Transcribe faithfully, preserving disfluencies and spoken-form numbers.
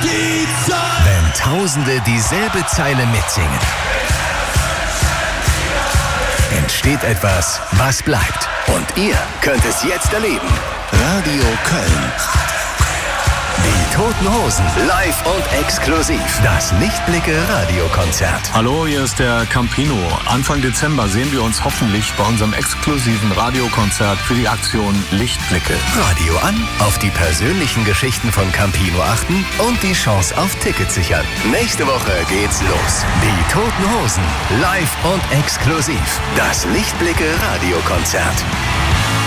die Zeit. Wenn Tausende dieselbe Zeile mitsingen, entsteht etwas, was bleibt. Und ihr könnt es jetzt erleben. Radio Köln. Die Toten Hosen, live und exklusiv. Das Lichtblicke-Radiokonzert. Hallo, hier ist der Campino. Anfang Dezember sehen wir uns hoffentlich bei unserem exklusiven Radiokonzert für die Aktion Lichtblicke. Radio an, auf die persönlichen Geschichten von Campino achten und die Chance auf Tickets sichern. Nächste Woche geht's los. Die Toten Hosen, live und exklusiv. Das Lichtblicke-Radiokonzert.